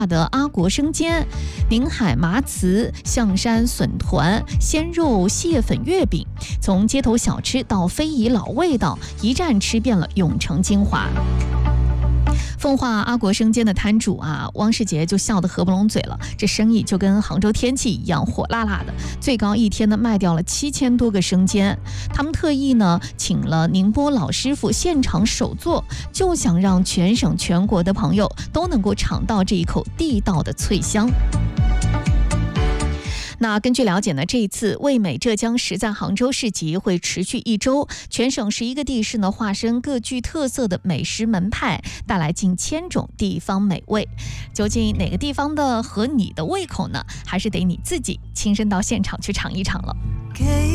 的阿国生煎、宁海麻糍、象山笋团、鲜肉蟹粉月饼，从街头小吃到非遗老味道，一站吃遍了永城精华。奉化阿国生煎的摊主汪世杰就笑得合不拢嘴了，这生意就跟杭州天气一样火辣辣的，最高一天呢卖掉了7000多个生煎。他们特意呢请了宁波老师傅现场手做，就想让全省全国的朋友都能够尝到这一口地道的脆香。那根据了解呢，这一次味美浙江实在杭州市集会持续1周，全省11个地市呢化身各具特色的美食门派，带来近1000种地方美味。究竟哪个地方的合你的胃口呢？还是得你自己亲身到现场去尝一尝了。